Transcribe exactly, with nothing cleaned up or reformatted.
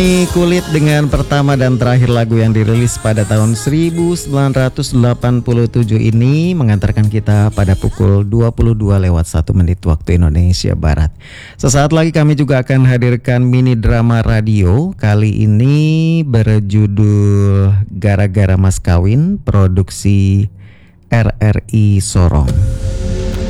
Ini Kulit dengan pertama dan terakhir lagu yang dirilis pada tahun seribu sembilan ratus delapan puluh tujuh ini mengantarkan kita pada pukul dua puluh dua lewat satu menit waktu Indonesia Barat. Sesaat lagi kami juga akan hadirkan mini drama radio. Kali ini berjudul Gara-gara Mas Kawin, produksi R R I Sorong.